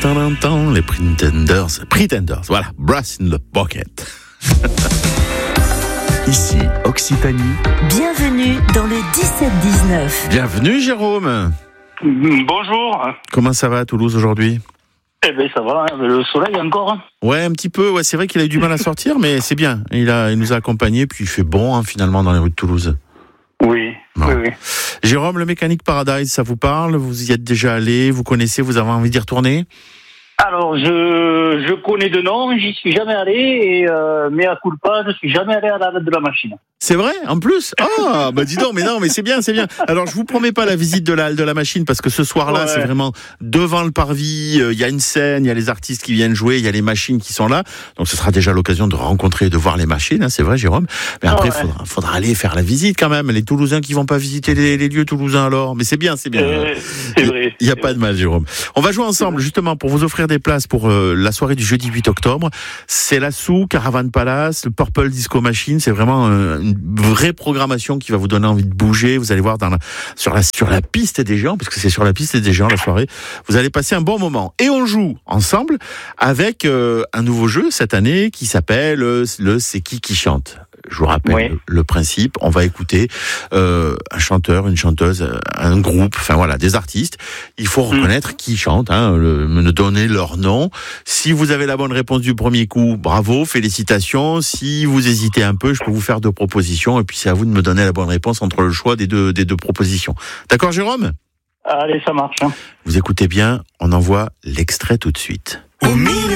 Les Pretenders, voilà, Brass in the Pocket. Ici, Occitanie. Bienvenue dans le 17-19. Bienvenue Jérôme. Bonjour. Comment ça va à Toulouse aujourd'hui ? Eh bien ça va, le soleil encore. Ouais, un petit peu, ouais, c'est vrai qu'il a eu du mal à sortir, mais c'est bien. Il nous a accompagnés, puis il fait bon finalement dans les rues de Toulouse. Oui, Non. oui. Jérôme, le Mécanique Paradise, ça vous parle ? Vous y êtes déjà allé ? Vous connaissez ? Vous avez envie d'y retourner ? Alors, je connais de nom, j'y suis jamais allé, mais à culpa, je suis jamais allé à la de la machine. C'est vrai, en plus ? Ah, bah dis donc, mais non, mais c'est bien, c'est bien. Alors, je vous promets pas la visite de la halle de la machine, parce que ce soir-là, Ouais. c'est vraiment devant le parvis, il y a une scène, il y a les artistes qui viennent jouer, il y a les machines qui sont là. Donc, ce sera déjà l'occasion de rencontrer, de voir les machines, hein, c'est vrai, Jérôme. Mais après, Ouais. faudra aller faire la visite quand même. Les Toulousains qui vont pas visiter les lieux toulousains alors. Mais c'est bien, c'est bien. C'est vrai. Il n'y a pas de mal, Jérôme. On va jouer ensemble, justement, pour vous offrir des places pour la soirée du jeudi 8 octobre. C'est la Sou, Caravan Palace, le Purple Disco Machine. C'est vraiment une vraie programmation qui va vous donner envie de bouger. Vous allez voir sur la piste des géants, parce que c'est sur la piste des géants la soirée. Vous allez passer un bon moment. Et on joue ensemble avec un nouveau jeu cette année qui s'appelle le C'est qui chante. Je vous rappelle Oui. le principe. On va écouter un chanteur, une chanteuse, un groupe, enfin voilà, des artistes. Il faut reconnaître qui chante, me donner leur nom. Si vous avez la bonne réponse du premier coup, bravo, félicitations. Si vous hésitez un peu, je peux vous faire 2 propositions et puis c'est à vous de me donner la bonne réponse entre le choix des deux propositions. D'accord, Jérôme ? Allez, ça marche. Hein. Vous écoutez bien, on envoie l'extrait tout de suite. Au milieu